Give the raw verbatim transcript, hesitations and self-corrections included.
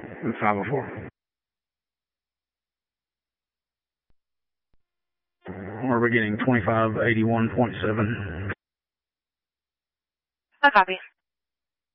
five oh four. We're beginning twenty-five eighty-one point seven. I copy.